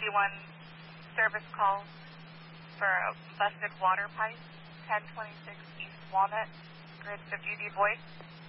51 service call for a busted water pipe, 1026 East Walnut, grid 50D Boyd.